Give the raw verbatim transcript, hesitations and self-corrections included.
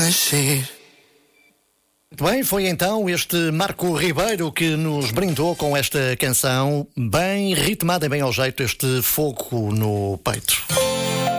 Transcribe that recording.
nascer. Muito bem, foi então este Marco Ribeiro que nos brindou com esta canção bem ritmada e bem ao jeito, este fogo no peito.